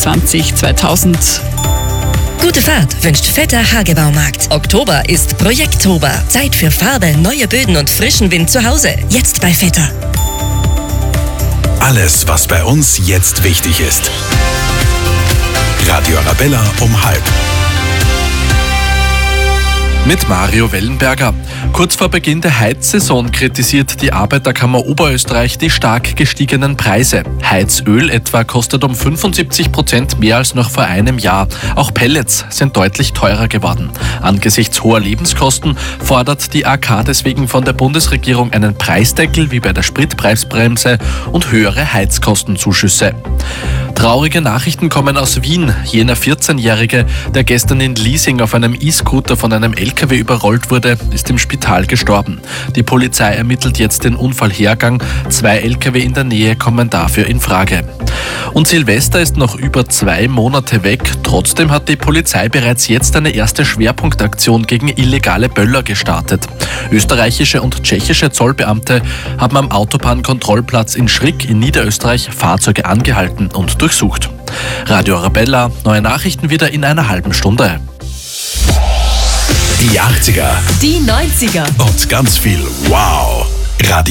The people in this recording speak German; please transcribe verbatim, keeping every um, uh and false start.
einundzwanzig zweitausend. Gute Fahrt wünscht Vetter Hagebaumarkt. Oktober ist Projekttober. Zeit für Farbe, neue Böden und frischen Wind zu Hause. Jetzt bei Vetter. Alles, was bei uns jetzt wichtig ist. Radio Arabella um halb. Mit Mario Wellenberger. Kurz vor Beginn der Heizsaison kritisiert die Arbeiterkammer Oberösterreich die stark gestiegenen Preise. Heizöl etwa kostet um fünfundsiebzig Prozent mehr als noch vor einem Jahr. Auch Pellets sind deutlich teurer geworden. Angesichts hoher Lebenskosten fordert die A K deswegen von der Bundesregierung einen Preisdeckel wie bei der Spritpreisbremse und höhere Heizkostenzuschüsse. Traurige Nachrichten kommen aus Wien. Jener vierzehnjährige, der gestern in Liesing auf einem E-Scooter von einem L K W überrollt wurde, ist im Spital gestorben. Die Polizei ermittelt jetzt den Unfallhergang. Zwei L K W in der Nähe kommen dafür in Frage. Und Silvester ist noch über zwei Monate weg. Trotzdem hat die Polizei bereits jetzt eine erste Schwerpunktaktion gegen illegale Böller gestartet. Österreichische und tschechische Zollbeamte haben am Autobahnkontrollplatz in Schrick in Niederösterreich Fahrzeuge angehalten und durchsucht. Radio Arabella, neue Nachrichten wieder in einer halben Stunde. Die achtziger. Die neunziger. Und ganz viel Wow. Radio